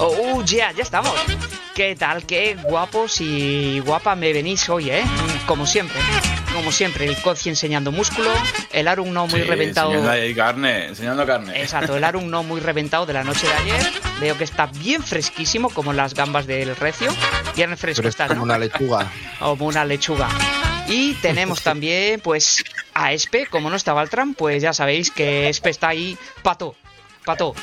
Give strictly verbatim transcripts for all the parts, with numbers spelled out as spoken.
Oh, yeah, ya estamos. ¿Qué tal? Qué guapos y guapa me venís hoy, ¿eh? Como siempre. Como siempre, el Coci enseñando músculo, el Arun no muy sí, reventado. Enseñando ahí carne, enseñando carne. Exacto, el Arun no muy reventado de la noche de ayer. Veo que está bien fresquísimo, como las gambas del Recio. Bien fresco está, ¿no? Como una lechuga. Como una lechuga. Y tenemos también, pues, a Espe. Como no está Valtran, pues ya sabéis que Espe está ahí. Pato, pato.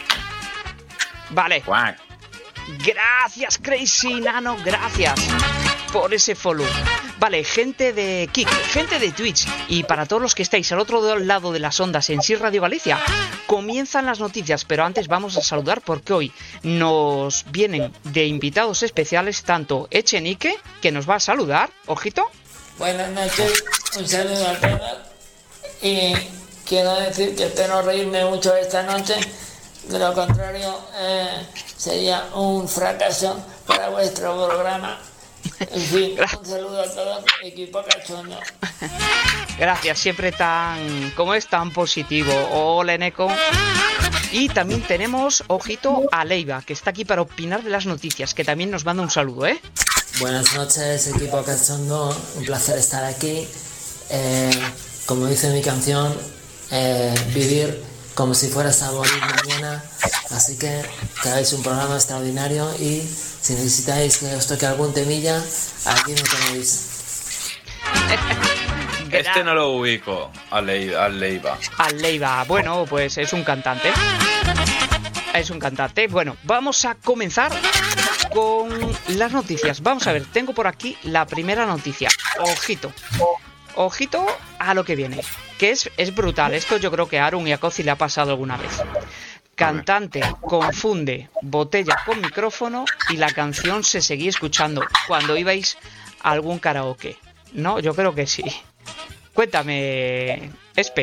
Vale. Quack. Gracias, Crazy Nano, gracias por ese follow. Vale, gente de Kik, gente de Twitch y para todos los que estáis al otro lado de las ondas en Sí Radio Galicia, comienzan las noticias, pero antes vamos a saludar porque hoy nos vienen de invitados especiales tanto Echenique, que nos va a saludar, ojito. Buenas noches, un saludo a todos y quiero decir que espero reírme mucho esta noche. De lo contrario, eh, sería un fracaso para vuestro programa. En fin, un saludo a todos, equipo cachondo. Gracias, siempre tan, como es, tan positivo. Hola, Eneco. Y también tenemos, ojito, a Leiva, que está aquí para opinar de las noticias, que también nos manda un saludo, ¿eh? Buenas noches, equipo cachondo. Un placer estar aquí. Eh, como dice mi canción, eh, vivir como si fueras a morir mañana, así que que hagáis un programa extraordinario y si necesitáis que os toque algún temilla, aquí me tenéis. Este no lo ubico, al Leiva. Al Leiva. Al Leiva, bueno, pues es un cantante. Es un cantante. Bueno, vamos a comenzar con las noticias. Vamos a ver, tengo por aquí la primera noticia. Ojito. Ojito a lo que viene, que es, es brutal. Esto yo creo que a Arun y a Coci le ha pasado alguna vez. Cantante confunde botella con micrófono y la canción se seguía escuchando cuando ibais a algún karaoke. No, yo creo que sí. Cuéntame, Espe.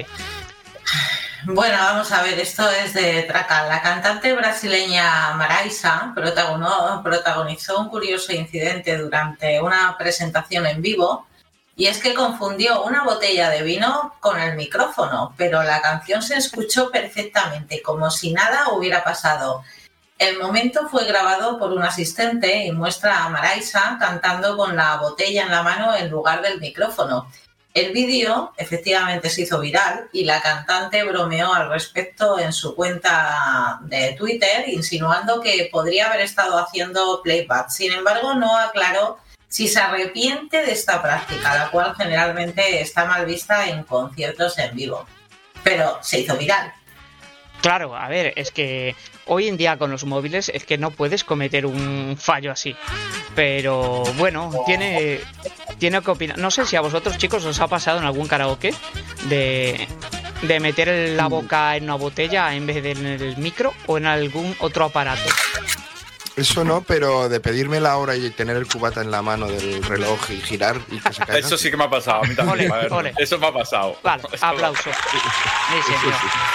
Bueno, vamos a ver, esto es de Tracal. La cantante brasileña Maraisa protagonizó un curioso incidente durante una presentación en vivo. Y es que confundió una botella de vino con el micrófono, pero la canción se escuchó perfectamente, como si nada hubiera pasado. El momento fue grabado por un asistente y muestra a Maraisa cantando con la botella en la mano en lugar del micrófono. El vídeo efectivamente se hizo viral y la cantante bromeó al respecto en su cuenta de Twitter, insinuando que podría haber estado haciendo playback. Sin embargo, no aclaró si se arrepiente de esta práctica, la cual generalmente está mal vista en conciertos en vivo. Pero se hizo viral. Claro, a ver, es que hoy en día con los móviles es que no puedes cometer un fallo así. Pero bueno, tiene, tiene que opinar. No sé si a vosotros, chicos, os ha pasado en algún karaoke de, de meter la boca en una botella en vez de en el micro o en algún otro aparato. Eso no, pero de pedirme la hora y tener el cubata en la mano del reloj y girar y que se caiga. Eso sí que me ha pasado, a mí también. Ole, ole. Eso me ha pasado. Vale, aplauso. Sí, señor.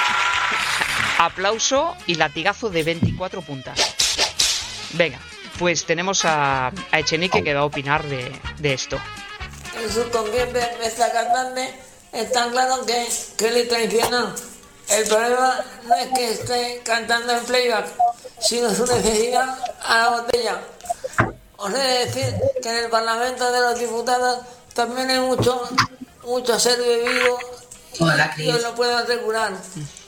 Aplauso y latigazo de veinticuatro puntas. Venga, pues tenemos a, a Echenique que va a opinar de, de esto. En su concierto de esta cantante está claro que, que le traicionan. El problema no es que esté cantando en playback, sino su necesidad a la botella. Os he de decir que en el Parlamento de los Diputados también hay mucho, mucho ser bebido y, y os lo puedo asegurar.